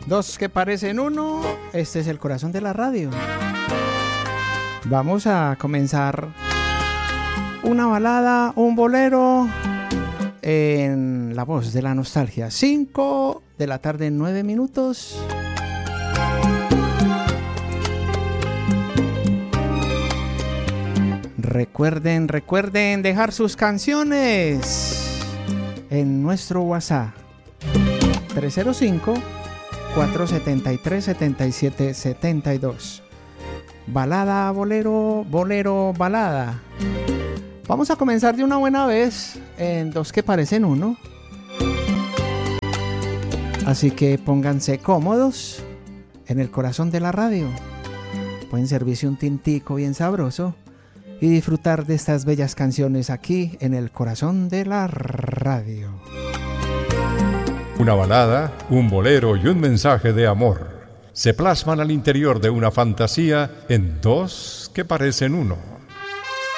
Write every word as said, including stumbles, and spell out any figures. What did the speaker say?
Dos que parecen uno. Este es el corazón de la radio. Vamos a comenzar una balada, un bolero en la voz de la nostalgia. Cinco de la tarde, nueve minutos. Recuerden, recuerden dejar sus canciones en nuestro WhatsApp tres cero cinco, cuatro siete tres, siete siete siete dos. Balada, bolero, bolero, balada. Vamos a comenzar de una buena vez en dos que parecen uno. Así que pónganse cómodos en el corazón de la radio. Pueden servirse un tintico bien sabroso y disfrutar de estas bellas canciones aquí en el corazón de la radio. Una balada, un bolero y un mensaje de amor se plasman al interior de una fantasía en dos que parecen uno.